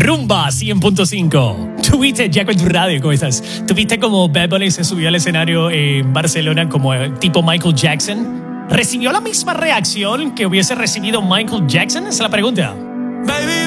Rumba 100.5. Tuviste, ya con tu radio, ¿cómo estás? ¿Tuviste como Bad Bunny se subió al escenario en Barcelona como tipo Michael Jackson? ¿Recibió la misma reacción que hubiese recibido Michael Jackson? Esa es la pregunta. Baby,